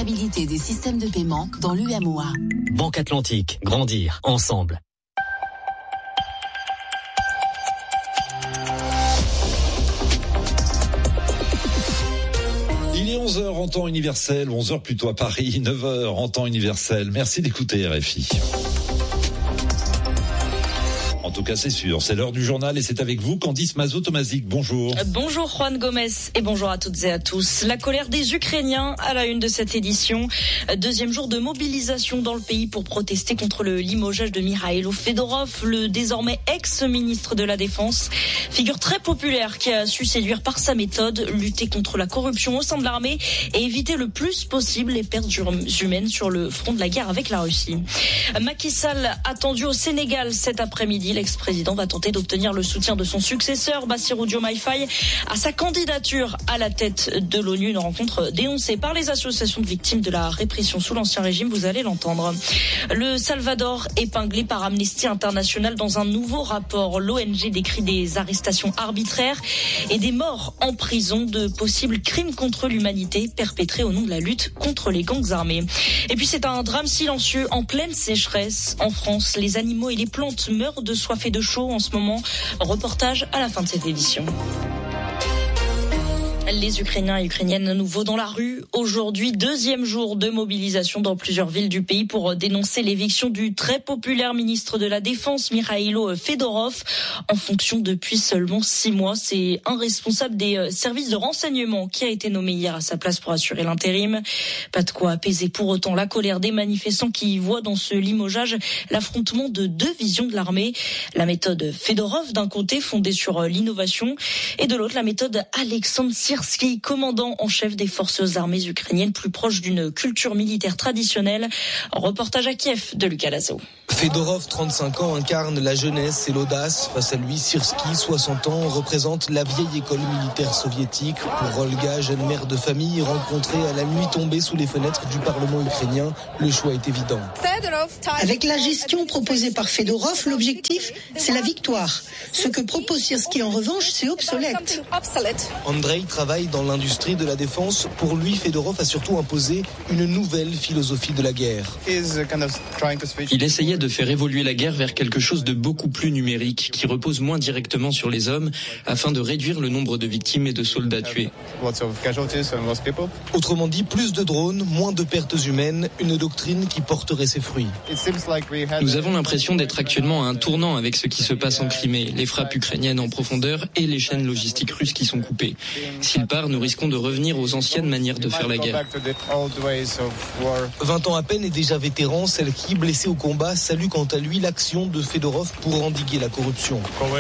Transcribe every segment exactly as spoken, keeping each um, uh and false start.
l'interopérabilité des systèmes de paiement dans l'U M O A. Banque Atlantique, grandir ensemble. Il est onze heures en temps universel, onze heures plutôt à Paris, neuf heures en temps universel. Merci d'écouter R F I. En tout cas, c'est sûr, c'est l'heure du journal et c'est avec vous, Candice Mazo-Tomazic. Bonjour. Bonjour Juan Gomez et bonjour à toutes et à tous. La colère des Ukrainiens à la une de cette édition. Deuxième jour de mobilisation dans le pays pour protester contre le limogeage de Mikhailo Fedorov, le désormais ex-ministre de la Défense. Figure très populaire qui a su séduire par sa méthode, lutter contre la corruption au sein de l'armée et éviter le plus possible les pertes humaines sur le front de la guerre avec la Russie. Macky Sall attendu au Sénégal cet après-midi. L'ex-président va tenter d'obtenir le soutien de son successeur, Bassirou Diomaye Faye, à sa candidature à la tête de l'ONU. Une rencontre dénoncée par les associations de victimes de la répression sous l'Ancien Régime, vous allez l'entendre. Le Salvador épinglé par Amnesty International dans un nouveau rapport. L'O N G décrit des arrestations arbitraires et des morts en prison, de possibles crimes contre l'humanité perpétrés au nom de la lutte contre les gangs armés. Et puis c'est un drame silencieux en pleine sécheresse en France. Les animaux et les plantes meurent de soif et de chaud en ce moment. Reportage à la fin de cette édition. Les Ukrainiens et Ukrainiennes à nouveau dans la rue. Aujourd'hui, deuxième jour de mobilisation dans plusieurs villes du pays pour dénoncer l'éviction du très populaire ministre de la Défense, Mikhailo Fedorov, en fonction depuis seulement six mois. C'est un responsable des services de renseignement qui a été nommé hier à sa place pour assurer l'intérim. Pas de quoi apaiser pour autant la colère des manifestants qui voient dans ce limogeage l'affrontement de deux visions de l'armée. La méthode Fedorov d'un côté, fondée sur l'innovation, et de l'autre la méthode Alexandre Syrski, commandant en chef des forces armées ukrainiennes, plus proche d'une culture militaire traditionnelle. Reportage à Kiev de Lucas Lazo. Fedorov, trente-cinq ans, incarne la jeunesse et l'audace. Face à lui, Syrski, soixante ans, représente la vieille école militaire soviétique. Pour Olga, jeune mère de famille, rencontrée à la nuit tombée sous les fenêtres du Parlement ukrainien, le choix est évident. Avec la gestion proposée par Fedorov, l'objectif, c'est la victoire. Ce que propose Syrski, en revanche, c'est obsolète. Andrei travaille dans l'industrie de la défense. Pour lui, Fedorov a surtout imposé une nouvelle philosophie de la guerre. Il essayait de faire évoluer la guerre vers quelque chose de beaucoup plus numérique, qui repose moins directement sur les hommes, afin de réduire le nombre de victimes et de soldats tués. Autrement dit, plus de drones, moins de pertes humaines, une doctrine qui porterait ses fruits. Nous avons l'impression d'être actuellement à un tournant avec ce qui se passe en Crimée, les frappes ukrainiennes en profondeur et les chaînes logistiques russes qui sont coupées. S'il part, nous risquons de revenir aux anciennes manières de faire la guerre. vingt ans à peine et déjà vétéran, Selki, blessé au combat, salue quant à lui l'action de Fedorov pour endiguer la corruption.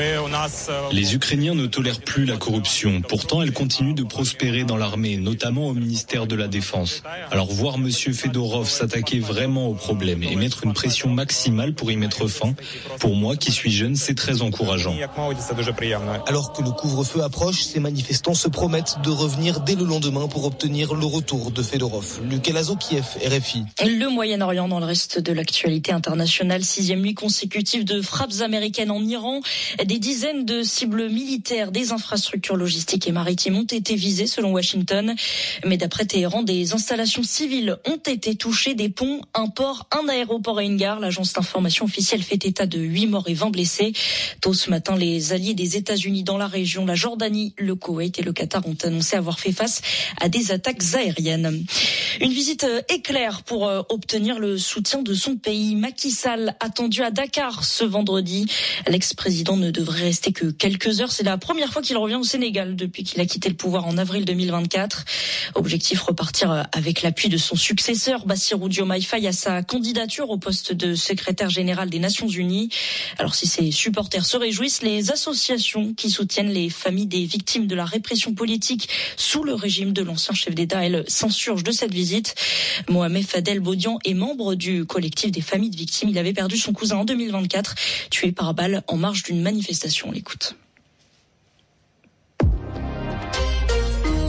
Les Ukrainiens ne tolèrent plus la corruption. Pourtant, elle continue de prospérer dans l'armée, notamment au ministère de la Défense. Alors voir M. Fedorov s'attaquer vraiment au problème et mettre une pression maximale pour y mettre fin, pour moi qui suis jeune, c'est très encourageant. Alors que le couvre-feu approche, ces manifestants se promettent de revenir dès le lendemain pour obtenir le retour de Fedorov. Lucas Lazo, Kiev, R F I. Le Moyen-Orient dans le reste de l'actualité internationale. Sixième nuit consécutive de frappes américaines en Iran. Des dizaines de cibles militaires, des infrastructures logistiques et maritimes ont été visées selon Washington. Mais d'après Téhéran, des installations civiles ont été touchées, des ponts, un port, un aéroport et une gare. L'agence d'information officielle fait état de huit morts et vingt blessés. Tôt ce matin, les alliés des États-Unis dans la région, la Jordanie, le Koweït et le Qatar ont annoncé avoir fait face à des attaques aériennes. Une visite éclair pour obtenir le soutien de son pays. Macky Sall attendu à Dakar ce vendredi. L'ex-président ne devrait rester que quelques heures. C'est la première fois qu'il revient au Sénégal depuis qu'il a quitté le pouvoir en avril deux mille vingt-quatre. Objectif, repartir avec l'appui de son successeur, Bassirou Diomaye Faye, à sa candidature au poste de secrétaire général des Nations Unies. Alors si ses supporters se réjouissent, les associations qui soutiennent les familles des victimes de la répression politique sous le régime de l'ancien chef d'État, elles s'insurgent de cette visite. Mohamed Fadel Bodian est membre du collectif des familles de victimes. Il avait perdu son cousin en deux mille vingt-quatre, tué par balle en marge d'une manifestation. On l'écoute. On ne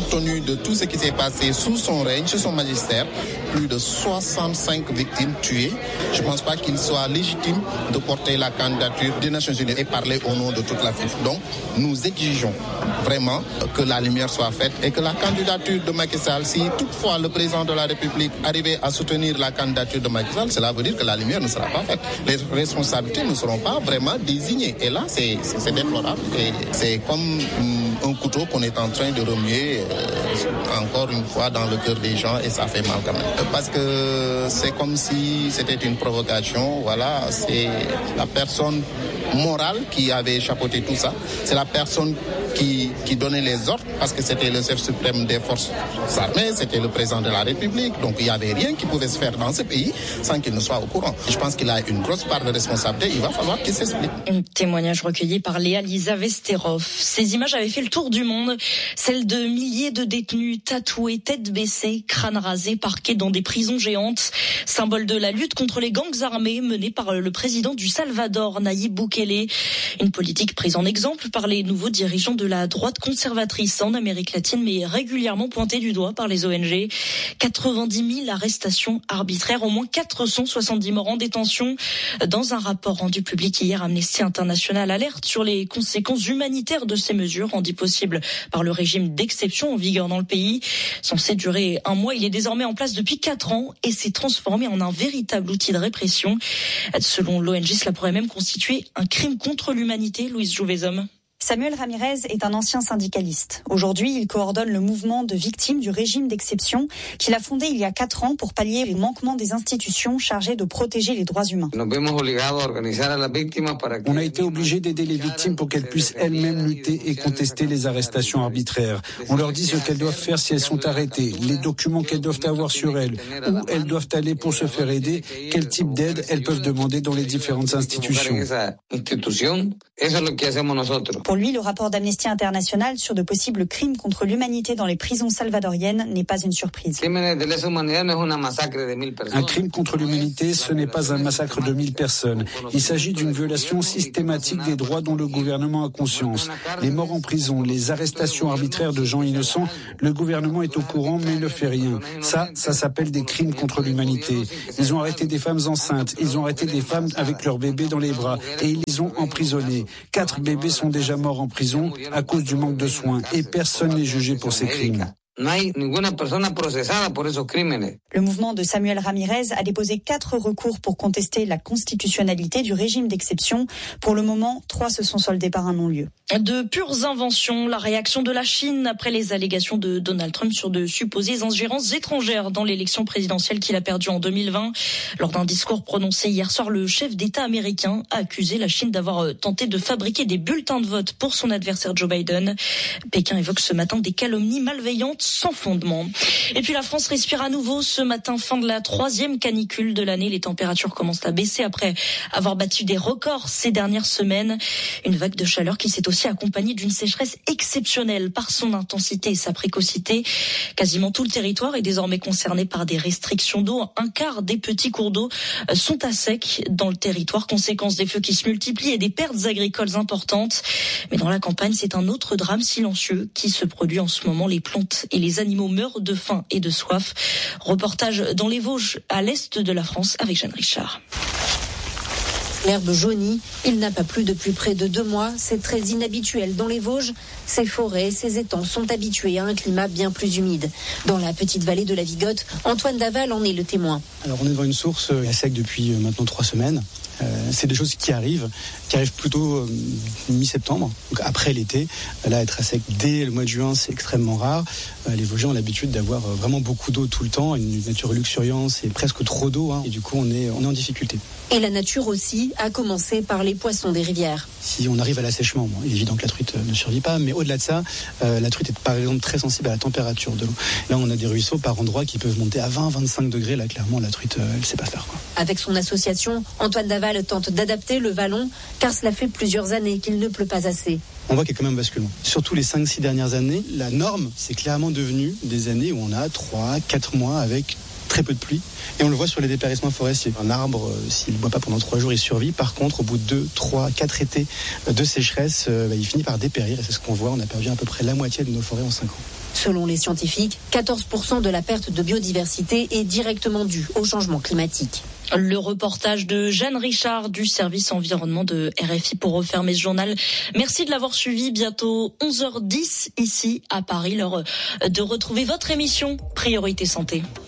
tenu de tout ce qui s'est passé sous son règne, sous son magistère, plus de soixante-cinq victimes tuées. Je ne pense pas qu'il soit légitime de porter la candidature des Nations Unies et parler au nom de toute l'Afrique. Donc, nous exigeons vraiment que la lumière soit faite et que la candidature de Macky Sall, si toutefois le président de la République arrivait à soutenir la candidature de Macky Sall, cela veut dire que la lumière ne sera pas faite. Les responsabilités ne seront pas vraiment désignées. Et là, c'est, c'est, c'est déplorable. Et c'est comme un couteau qu'on est en train de remuer euh, encore une fois dans le cœur des gens et ça fait mal quand même. Parce que c'est comme si c'était une provocation. Voilà, c'est la personne morale qui avait chapeauté tout ça. C'est la personne qui, qui donnait les ordres parce que c'était le chef suprême des forces armées, c'était le président de la République. Donc il n'y avait rien qui pouvait se faire dans ce pays sans qu'il ne soit au courant. Je pense qu'il a une grosse part de responsabilité. Il va falloir qu'il s'explique. Un témoignage recueilli par Léa Lisa Vesterov. Ces images avaient fait le tour du monde. Celles de milliers de détenus tatoués, tête baissée, crâne rasé, parqués dans des prisons géantes. Symbole de la lutte contre les gangs armés menée par le président du Salvador, Nayib Bukele. Une politique prise en exemple par les nouveaux dirigeants de la droite conservatrice en Amérique latine, mais régulièrement pointée du doigt par les O N G. quatre-vingt-dix mille arrestations arbitraires, au moins quatre cent soixante-dix morts en détention. Dans un rapport rendu public hier, Amnesty International alerte sur les conséquences humanitaires de ces mesures rendues possibles par le régime d'exception en vigueur dans le pays. Censé durer un mois, il est désormais en place depuis quatre ans et s'est transformé en un véritable outil de répression. Selon l'O N G, cela pourrait même constituer un crime contre l'humanité. Louise Jouvezhomme. Samuel Ramirez est un ancien syndicaliste. Aujourd'hui, il coordonne le mouvement de victimes du régime d'exception qu'il a fondé il y a quatre ans pour pallier les manquements des institutions chargées de protéger les droits humains. On a été obligé d'aider les victimes pour qu'elles puissent elles-mêmes lutter et contester les arrestations arbitraires. On leur dit ce qu'elles doivent faire si elles sont arrêtées, les documents qu'elles doivent avoir sur elles, où elles doivent aller pour se faire aider, quel type d'aide elles peuvent demander dans les différentes institutions. Pour lui, le rapport d'Amnesty International sur de possibles crimes contre l'humanité dans les prisons salvadoriennes n'est pas une surprise. Un crime contre l'humanité, ce n'est pas un massacre de mille personnes. Il s'agit d'une violation systématique des droits dont le gouvernement a conscience. Les morts en prison, les arrestations arbitraires de gens innocents, le gouvernement est au courant mais ne fait rien. Ça, ça s'appelle des crimes contre l'humanité. Ils ont arrêté des femmes enceintes, ils ont arrêté des femmes avec leurs bébés dans les bras et ils les ont emprisonnés. Quatre bébés sont déjà morts en prison à cause du manque de soins et personne n'est jugé pour ces crimes. Le mouvement de Samuel Ramirez a déposé quatre recours pour contester la constitutionnalité du régime d'exception. Pour le moment, trois se sont soldés par un non-lieu. De pures inventions, la réaction de la Chine après les allégations de Donald Trump sur de supposées ingérences étrangères dans l'élection présidentielle qu'il a perdue en deux mille vingt. Lors d'un discours prononcé hier soir, le chef d'État américain a accusé la Chine d'avoir tenté de fabriquer des bulletins de vote pour son adversaire Joe Biden. Pékin évoque ce matin des calomnies malveillantes sans fondement. Et puis la France respire à nouveau ce matin, fin de la troisième canicule de l'année. Les températures commencent à baisser après avoir battu des records ces dernières semaines. Une vague de chaleur qui s'est aussi accompagnée d'une sécheresse exceptionnelle par son intensité et sa précocité. Quasiment tout le territoire est désormais concerné par des restrictions d'eau. Un quart des petits cours d'eau sont à sec dans le territoire, conséquence des feux qui se multiplient et des pertes agricoles importantes. Mais dans la campagne, c'est un autre drame silencieux qui se produit en ce moment. Les plantes et les animaux meurent de faim et de soif. Reportage dans les Vosges, à l'est de la France, avec Jeanne Richard. L'herbe jaunit, il n'a pas plu depuis près de deux mois. C'est très inhabituel dans les Vosges. Ces forêts, ces étangs sont habitués à un climat bien plus humide. Dans la petite vallée de la Vigotte, Antoine Daval en est le témoin. Alors on est devant une source à sec depuis maintenant trois semaines. Euh, c'est des choses qui arrivent, qui arrivent plutôt euh, mi-septembre, donc après l'été. Là, être à sec dès le mois de juin, c'est extrêmement rare. Euh, les Vosgiens ont l'habitude d'avoir euh, vraiment beaucoup d'eau tout le temps, une nature luxuriante et presque trop d'eau, hein, et du coup, on est, on est en difficulté. Et la nature aussi, à commencer par les poissons des rivières. Si on arrive à l'assèchement, bon, il est évident que la truite ne survit pas, mais au-delà de ça, euh, la truite est par exemple très sensible à la température de l'eau. Là, on a des ruisseaux par endroits qui peuvent monter à vingt à vingt-cinq degrés. Là, clairement, la truite, euh, elle ne sait pas faire, quoi. Avec son association, Antoine Daval tente d'adapter le vallon, car cela fait plusieurs années qu'il ne pleut pas assez. On voit qu'il y a quand même un basculement. Surtout les cinq six dernières années, la norme, c'est clairement devenu des années où on a trois quatre mois avec très peu de pluie. Et on le voit sur les dépérissements forestiers. Un arbre, euh, s'il ne boit pas pendant trois jours, il survit. Par contre, au bout de deux, trois, quatre étés de sécheresse, euh, bah, il finit par dépérir. Et c'est ce qu'on voit. On a perdu à peu près la moitié de nos forêts en cinq ans. Selon les scientifiques, quatorze pour cent de la perte de biodiversité est directement due au changement climatique. Le reportage de Jeanne Richard du service environnement de R F I pour refermer ce journal. Merci de l'avoir suivi. Bientôt onze heures dix ici à Paris, l'heure de retrouver votre émission Priorité Santé.